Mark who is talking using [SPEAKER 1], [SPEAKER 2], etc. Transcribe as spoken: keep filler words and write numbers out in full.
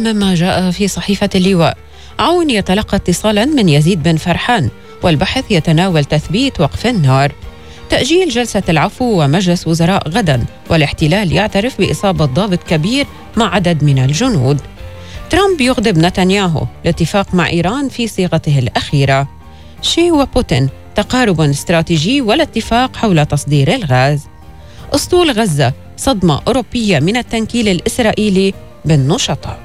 [SPEAKER 1] مما جاء في صحيفة اللواء. عون يتلقى اتصالا من يزيد بن فرحان، والبحث يتناول تثبيت وقف النار. تأجيل جلسة العفو ومجلس وزراء غدا، والاحتلال يعترف بإصابة ضابط كبير مع عدد من الجنود. ترامب يغضب نتنياهو، الاتفاق مع إيران في صيغته الأخيرة. شي وبوتين تقارب استراتيجي ولا اتفاق حول تصدير الغاز. أسطول غزة صدمة أوروبية من التنكيل الإسرائيلي بالنشطاء.